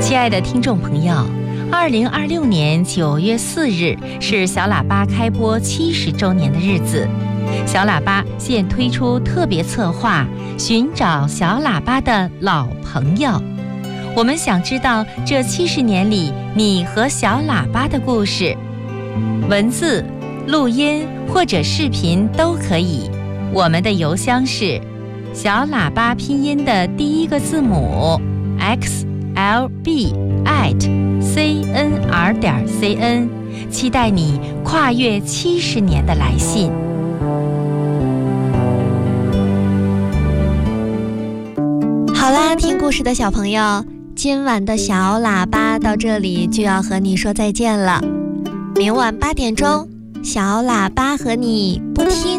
亲爱的听众朋友，2026年9月4日是小喇叭开播70周年的日子。小喇叭现推出特别策划，寻找小喇叭的老朋友。我们想知道这70年里你和小喇叭的故事，文字、录音或者视频都可以。我们的邮箱是小喇叭拼音的第一个字母 xlb@cnr.cn， 期待你跨越70年的来信。 好啦，听故事的小朋友，今晚的小喇叭到这里就要和你说再见了。明晚8点钟，小喇叭和你不听